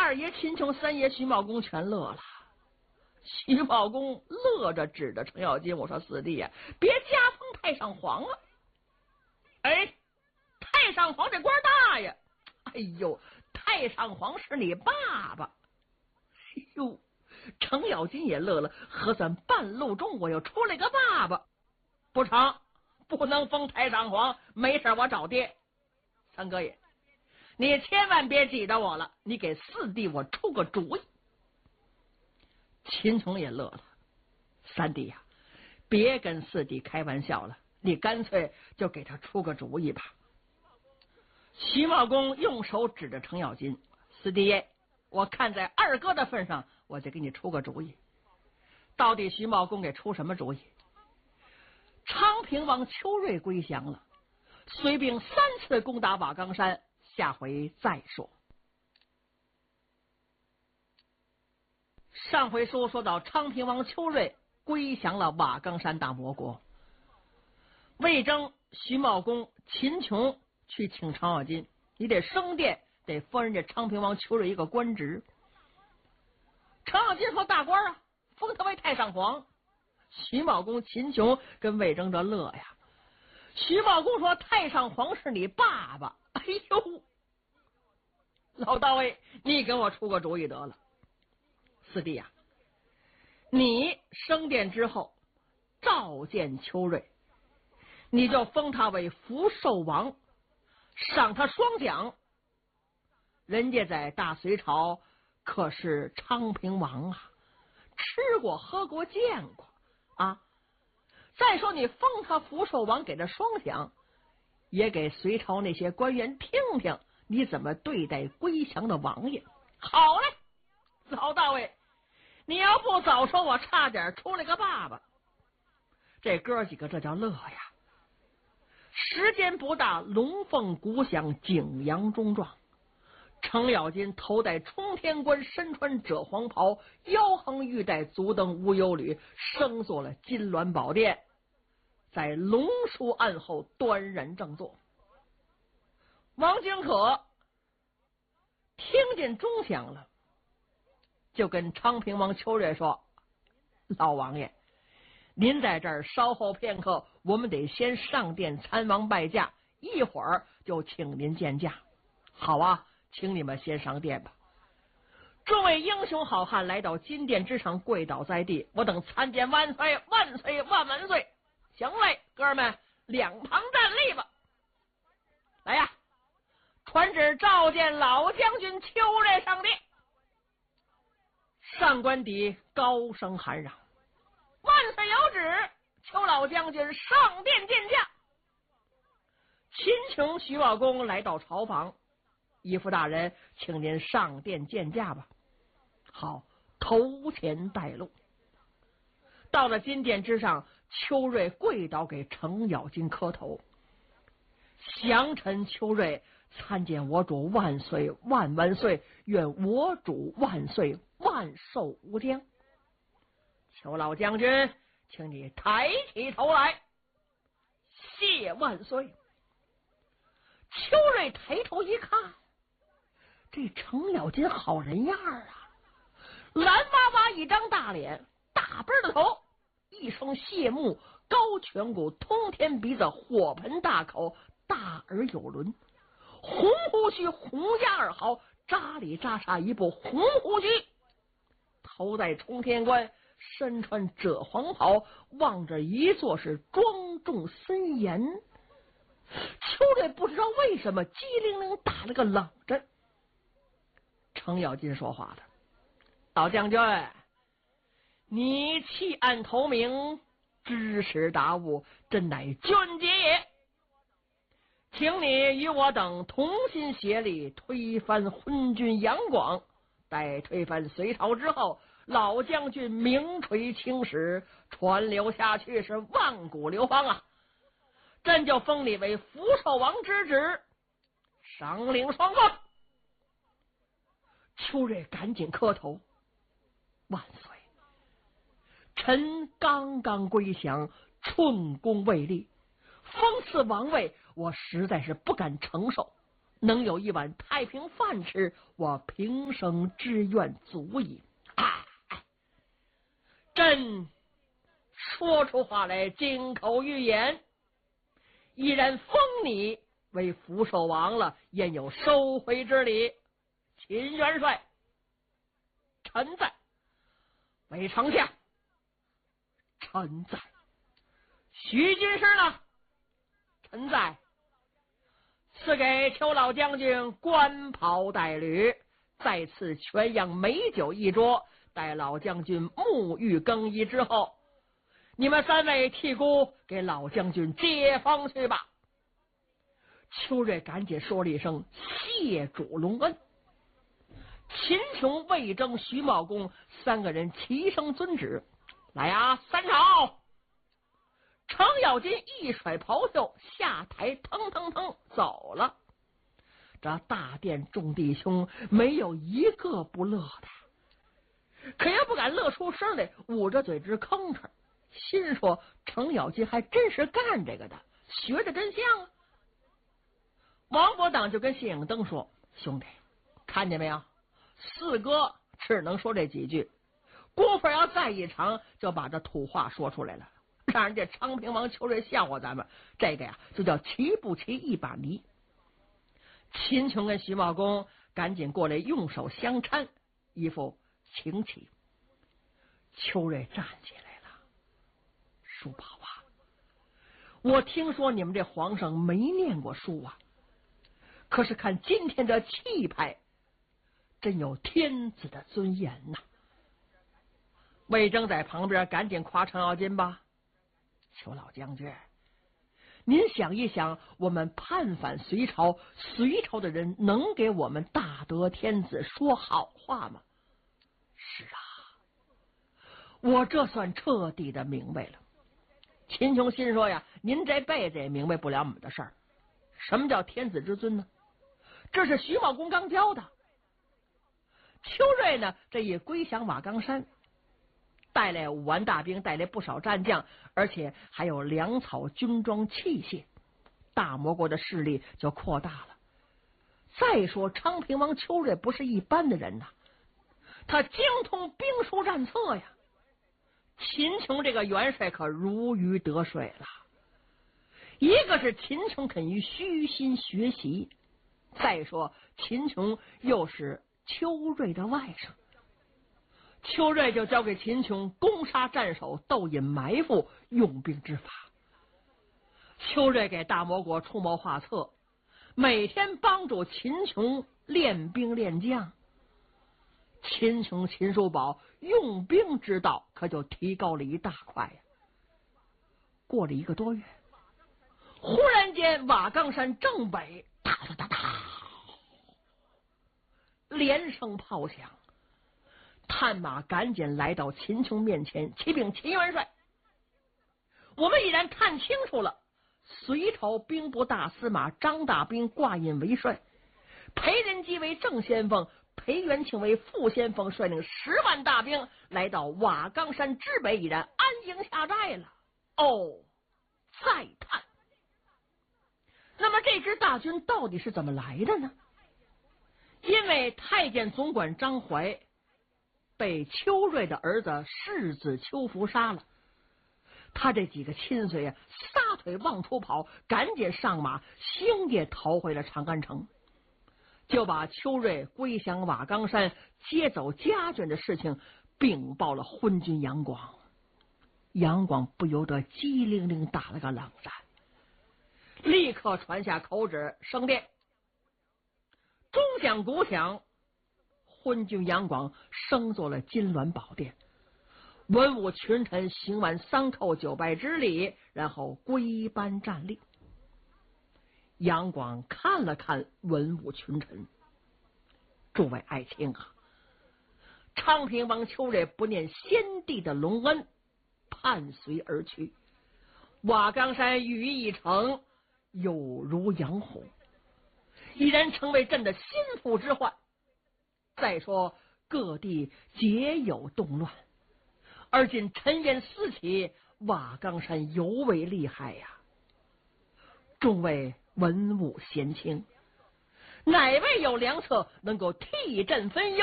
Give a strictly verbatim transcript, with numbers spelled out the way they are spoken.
二爷秦琼、三爷徐茂公全乐了。徐茂公乐着指着程咬金，我说四弟呀、啊，别加封太上皇啊！哎，太上皇这官大呀！哎呦，太上皇是你爸爸！哎呦，程咬金也乐了，核算半路中我又出来个爸爸，不成，不能封太上皇，没事我找爹。三哥爷，你千万别挤着我了，你给四弟我出个主意。秦琼也乐了，三弟呀、啊，别跟四弟开玩笑了，你干脆就给他出个主意吧。徐茂公用手指着程咬金，四弟，我看在二哥的份上，我就给你出个主意。到底徐茂公给出什么主意？昌平王邱瑞归降了，随兵三次攻打瓦岗山，下回再说。上回书说到昌平王邱瑞归降了瓦岗山大魔国，魏征、徐茂公、秦琼去请程咬金，你得升殿，得封人家昌平王邱瑞一个官职。程咬金说大官啊，封他为太上皇。徐茂公、秦琼跟魏征这乐呀。徐茂公说太上皇是你爸爸。哎呦，老大卫，你给我出个主意得了。四弟呀、啊，你升殿之后召见邱瑞，你就封他为福寿王，赏他双奖。人家在大隋朝可是昌平王啊，吃过喝过见过啊。再说你封他福寿王，给他双奖，也给隋朝那些官员听听你怎么对待归降的王爷。好嘞，老大卫，你要不早说，我差点出来个爸爸。这哥几个这叫乐呀！时间不大，龙凤鼓响，景阳钟状。程咬金头戴冲天冠，身穿赭黄袍，腰横玉带，足蹬无忧履，升坐了金銮宝殿，在龙书案后端然正坐。王荆可听见钟响了，就跟昌平王邱瑞说：“老王爷，您在这儿稍后片刻，我们得先上殿参王拜驾，一会儿就请您见驾。”好啊，请你们先上殿吧。众位英雄好汉来到金殿之上，跪倒在地，我等参见万岁，万岁，万万岁！行嘞，哥们，两旁站立吧。来呀，传旨召见老将军邱瑞上殿。上官邸高声喊嚷：“万岁有旨，邱老将军上殿见驾。”秦琼、徐茂公来到朝房，义父大人，请您上殿见驾吧。好，头前带路。到了金殿之上，邱瑞跪倒给程咬金磕头：“降臣邱瑞参见我主万岁万万岁，愿我主万岁万寿无疆。”邱老将军，请你抬起头来，谢万岁。邱瑞抬头一看，这程咬金好人样啊，蓝哇哇一张大脸，大背的头，一双谢幕，高颧骨，通天鼻子，火盆大口，大耳有轮，红胡须，红牙耳毫，扎里扎煞一部红胡须，头戴冲天冠，身穿赭黄袍，望着一座是庄重森严。邱瑞不知道为什么机灵灵打了个冷战。程咬金说话的：“老将军，你弃暗投明，知识达悟，真乃俊杰也。请你与我等同心协力，推翻昏君杨广。待推翻隋朝之后，老将军名垂青史，传流下去是万古流芳啊！朕就封你为福寿王之职，赏领双凤。”邱瑞赶紧磕头：“万岁！臣刚刚归降，寸功未立，封赐王位，我实在是不敢承受。 能有一碗太平饭吃，我平生之愿足矣。啊，朕说出话来，金口玉言，依然封你为福寿王了，焉有收回之理？秦元帅，臣在；魏丞相，臣在；徐军师呢？臣在。赐给邱老将军官袍带履，再赐全样美酒一桌，待老将军沐浴更衣之后，你们三位替姑给老将军接风去吧。邱瑞赶紧说了一声谢主隆恩。秦琼、魏征、徐茂公三个人齐声遵旨，来啊，三朝！程咬金一甩袍袖，下台腾腾腾走了。这大殿众弟兄没有一个不乐的，可也不敢乐出声来，捂着嘴直吭哧，心说程咬金还真是干这个的，学的真像啊。王伯当就跟谢影登说：“兄弟，看见没有？四哥只能说这几句，功夫要再一长，就把这土话说出来了。”让人家昌平王邱瑞笑话咱们，这个呀就叫棋不棋一把泥。秦琼跟徐茂公赶紧过来用手相搀，一副请起。邱瑞站起来了，叔宝啊，我听说你们这皇上没念过书啊，可是看今天这气派，真有天子的尊严呐。魏征在旁边赶紧夸程咬金吧。邱老将军，您想一想，我们叛反隋朝，隋朝的人能给我们大德天子说好话吗？是啊，我这算彻底的明白了。秦琼心说呀，您这辈子也明白不了我们的事儿。什么叫天子之尊呢？这是徐茂公刚教的。邱瑞呢，这一归降瓦岗山，带来五万大兵，带来不少战将，而且还有粮草、军装、器械，大魔国的势力就扩大了。再说昌平王邱瑞不是一般的人呐，他精通兵书战策呀。秦琼这个元帅可如鱼得水了，一个是秦琼肯于虚心学习，再说秦琼又是邱瑞的外甥。邱瑞就交给秦琼攻杀战守、斗隐埋伏、用兵之法。邱瑞给大魔国出谋划策，每天帮助秦琼练兵练将。秦琼、秦叔宝用兵之道可就提高了一大块呀。过了一个多月，忽然间瓦岗山正北哒哒哒哒连声炮响，探马赶紧来到秦琼面前，启禀秦元帅，我们已然探清楚了，隋朝兵部大司马张大兵挂印为帅，裴仁基为正先锋，裴元庆为副先锋，率领十万大兵来到瓦岗山之北，已然安营下寨了。哦，再探，那么这支大军到底是怎么来的呢？因为太监总管张怀被邱瑞的儿子世子邱福杀了，他这几个亲随啊，撒腿往出跑，赶紧上马，星夜逃回了长安城，就把邱瑞归降瓦岗山、接走家眷的事情禀报了昏君杨广。杨广不由得机灵灵打了个冷战，立刻传下口旨，升殿，钟响鼓响，昏君杨广升做了金銮宝殿，文武群臣行完三叩九拜之礼，然后归班站立。杨广看了看文武群臣，诸位爱卿啊，昌平王邱瑞不念先帝的隆恩，叛隋而去，瓦岗山羽翼一成，有如养虎，已然成为朕的心腹之患。再说各地皆有动乱，而今尘烟四起，瓦岗山尤为厉害呀。众位文武贤卿， 哪位有良策能够替朕分忧？